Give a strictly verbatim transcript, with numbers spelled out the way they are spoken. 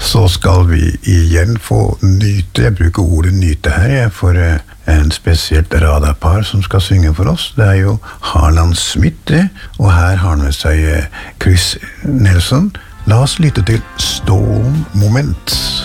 så skal vi igjen få nyte, jeg bruker ordet nyte her, jeg, for en spesielt radarpar som skal synge for oss. Det er jo Harlan Smith, og her har han med seg Chris Nelson. La oss lytte til Storm Moments.